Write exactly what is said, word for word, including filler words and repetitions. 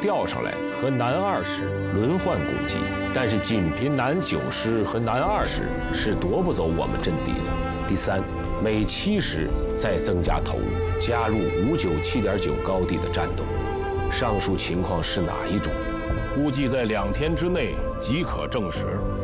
调上来和南二师轮换攻击，但是仅凭南九师和南二师是夺不走我们阵地的。第三，每七师再增加投入，加入五九七点九高地的战斗。上述情况是哪一种？ 估计在两天之内即可证实。